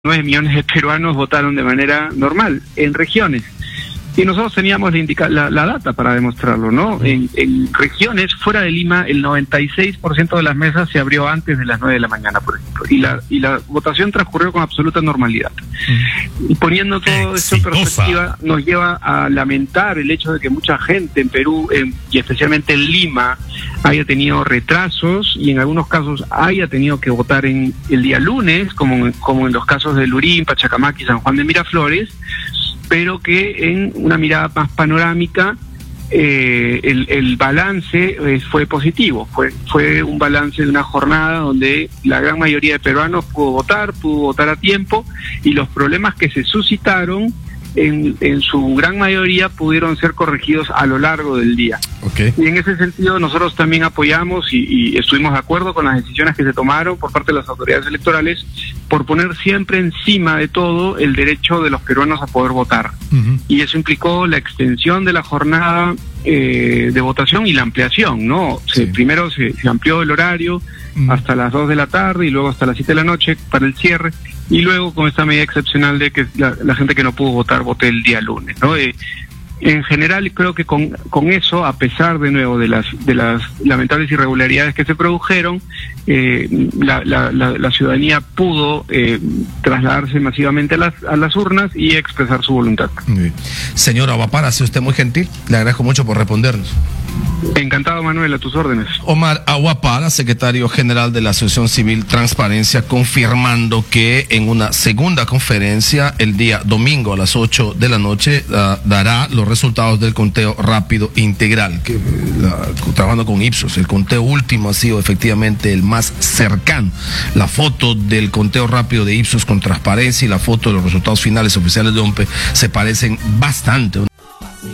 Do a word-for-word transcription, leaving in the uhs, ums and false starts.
nueve millones de peruanos votaron de manera normal en regiones. Y nosotros teníamos la, indica la, la data para demostrarlo, ¿no? En, en regiones fuera de Lima, el noventa y seis por ciento de las mesas se abrió antes de las nueve de la mañana, por ejemplo. Y la, y la votación transcurrió con absoluta normalidad. Y poniendo todo esto en perspectiva, nos lleva a lamentar el hecho de que mucha gente en Perú, en, y especialmente en Lima, haya tenido retrasos y en algunos casos haya tenido que votar en el día lunes, como, como en los casos de Lurín, Pachacamac y San Juan de Miraflores, pero que en una mirada más panorámica eh, el, el balance eh, fue positivo, fue, fue un balance de una jornada donde la gran mayoría de peruanos pudo votar, pudo votar a tiempo, y los problemas que se suscitaron en, en su gran mayoría pudieron ser corregidos a lo largo del día. Okay. Y en ese sentido nosotros también apoyamos y, y estuvimos de acuerdo con las decisiones que se tomaron por parte de las autoridades electorales por poner siempre encima de todo el derecho de los peruanos a poder votar. Uh-huh. Y eso implicó la extensión de la jornada eh, de votación y la ampliación, ¿no? Sí. Se, primero se, se amplió el horario uh-huh. hasta las dos de la tarde y luego hasta las siete de la noche para el cierre, y luego con esta medida excepcional de que la, la gente que no pudo votar vote el día lunes, ¿no? Eh, En general creo que con, con eso, a pesar de nuevo de las de las lamentables irregularidades que se produjeron, eh, la, la, la, la ciudadanía pudo eh, trasladarse masivamente a las, a las urnas y expresar su voluntad. Señora Aguapara, ha sido usted muy gentil, le agradezco mucho por respondernos. Encantado, Manuel, a tus órdenes. Omar Aguapara, secretario general de la Asociación Civil Transparencia, confirmando que en una segunda conferencia el día domingo a las ocho de la noche uh, dará los resultados del conteo rápido integral, que la, trabajando con Ipsos, el conteo último ha sido efectivamente el más cercano. La foto del conteo rápido de Ipsos con transparencia y la foto de los resultados finales oficiales de O M P E se parecen bastante.